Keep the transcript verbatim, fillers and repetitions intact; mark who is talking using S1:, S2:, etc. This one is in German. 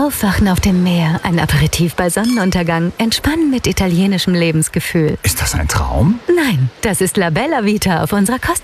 S1: Aufwachen auf dem Meer, ein Aperitif bei Sonnenuntergang, Entspannen mit italienischem Lebensgefühl.
S2: Ist das ein Traum?
S1: Nein, das ist La Bella Vita auf unserer Costa